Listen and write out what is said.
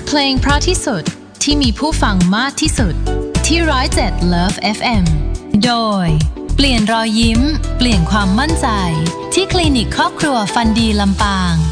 เพลงเพราะที่สุดที่มีผู้ฟังมากที่สุดที่107 Love FM โดยเปลี่ยนรอยยิ้มเปลี่ยนความมั่นใจที่คลินิกครอบครัวฟันดีลำปาง